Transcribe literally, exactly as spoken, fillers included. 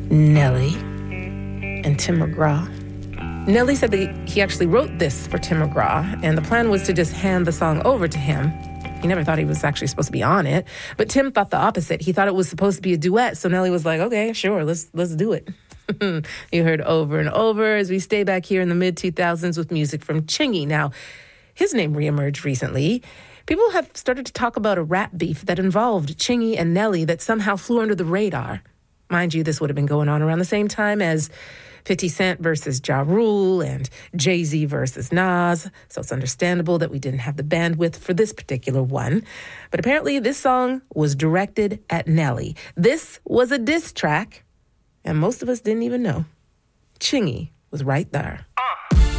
Nelly and Tim McGraw. Nelly said that he actually wrote this for Tim McGraw, and the plan was to just hand the song over to him. He never thought he was actually supposed to be on it, but Tim thought the opposite. He thought it was supposed to be a duet, so Nelly was like, okay, sure, let's let's do it. You heard Over and Over as we stay back here in the mid two thousands with music from Chingy. Now, his name reemerged recently. People have started to talk about a rap beef that involved Chingy and Nelly that somehow flew under the radar. Mind you, this would have been going on around the same time as fifty Cent versus Ja Rule and Jay-Z versus Nas, so it's understandable that we didn't have the bandwidth for this particular one. But apparently this song was directed at Nelly. This was a diss track, and most of us didn't even know. Chingy was right there.